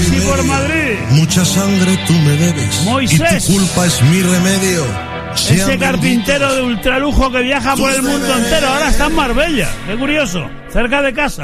y por Madrid. Mucha sangre tú me debes. Moisés. Y tu culpa es mi remedio. Ese carpintero de ultralujo que viaja por el mundo entero. Ahora está en Marbella. Qué curioso. Cerca de casa.